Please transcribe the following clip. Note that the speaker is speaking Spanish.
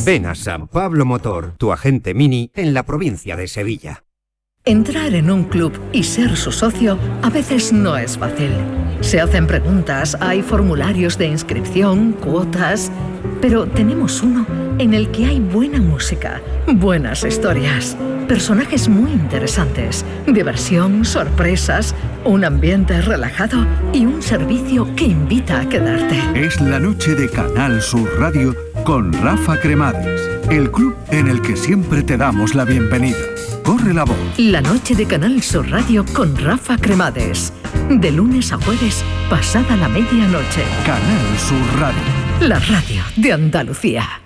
Ven a San Pablo Motor, tu agente Mini en la provincia de Sevilla. Entrar en un club y ser su socio a veces no es fácil. Se hacen preguntas, hay formularios de inscripción, cuotas, pero tenemos uno en el que hay buena música, buenas historias, personajes muy interesantes, diversión, sorpresas, un ambiente relajado y un servicio que invita a quedarte. Es la noche de Canal Sur Radio con Rafa Cremades, el club en el que siempre te damos la bienvenida. Corre la voz. La noche de Canal Sur Radio con Rafa Cremades. De lunes a jueves, pasada la medianoche. Canal Sur Radio. La radio de Andalucía.